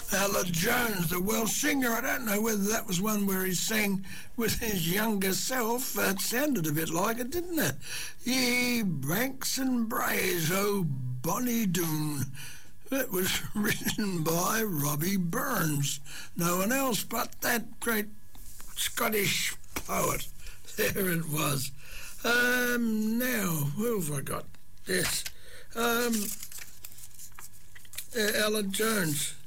Ella Jones, the Welsh singer. I don't know whether that was one where he sang with his younger self. It sounded a bit like it, didn't it? Ye Branks and Braes, oh bonny Doon. It was written by Robbie Burns. No one else but that great Scottish poet. There it was. Now, who have I got? Yes. Ella Jones.